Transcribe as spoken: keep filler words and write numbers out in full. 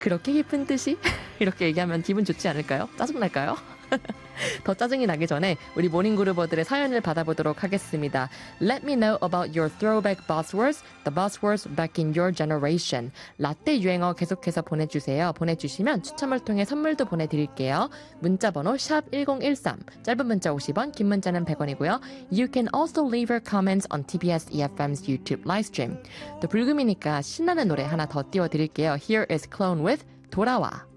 그렇게 깊은 뜻이? 이렇게 얘기하면 기분 좋지 않을까요? 짜증날까요? 더 짜증이 나기 전에 우리 모닝그루버들의 사연을 받아보도록 하겠습니다. Let me know about your throwback buzzwords, the buzzwords back in your generation. 라떼 유행어 계속해서 보내주세요. 보내주시면 추첨을 통해 선물도 보내드릴게요. 문자번호 샵 일공일삼, 짧은 문자 오십 원, 긴 문자는 백 원이고요. You can also leave your comments on 티비에스 이에프엠's YouTube livestream. 또 불금이니까 신나는 노래 하나 더 띄워드릴게요. Here is Clone with 돌아와.